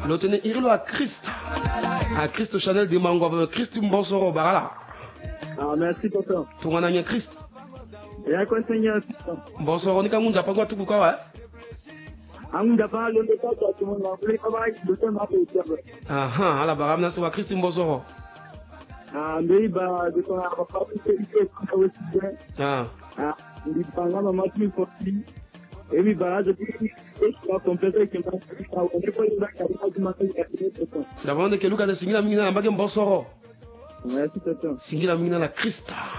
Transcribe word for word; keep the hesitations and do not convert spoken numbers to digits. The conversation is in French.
L'autre irlo à Christ. À Christ Chanel de Mango, Christ Mbosoro Barala. Ah, merci, tonton. Tout le monde Christ. Et à quoi, Seigneur? Mbosoro, Nika Munja, pas quoi tout quoi, ouais? Amunda pas le message à tout le monde. Vous voulez travailler, le temps m'a fait. Ah, ah, la baramna, c'est Christ Mbosoro. Ah, mais bah, de ton arbre, pas tout ce qui est aussi bien. Ah. Ah, il dit, par exemple, ma fille, il et oui, bah, je dis, je suis complété que ma fille, on est pas une vague à l'image du matin, il y a tout le temps. D'abord, on est que Lucas de Singila Mina, Mbosoro. Merci, tonton. Singila Mina, la Christa.